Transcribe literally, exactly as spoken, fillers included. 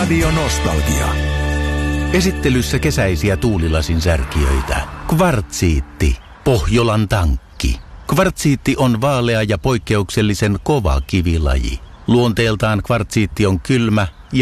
Radio Nostalgia. Esittelyssä kesäisiä tuulilasin särkijöitä. Kvartsiitti. Pohjolan tankki. Kvartsiitti on vaalea ja poikkeuksellisen kova kivilaji. Luonteeltaan kvartsiitti on kylmä